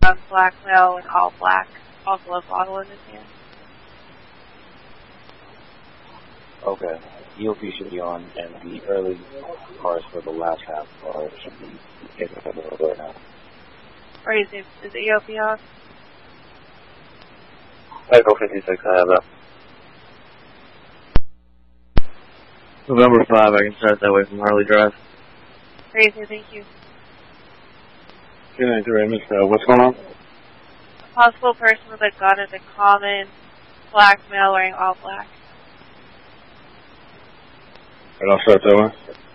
young black male in all black, also a bottle in his hand. Okay. EOP should be on, and the early cars for the last half should be taken over right now. Or is the EOP on? Echo 56, I have that. November 5, I can start that way from Harley Drive. Crazy, thank you. 293, what's going on? A possible person with a gun is a common black male wearing all black. And I'll start that way.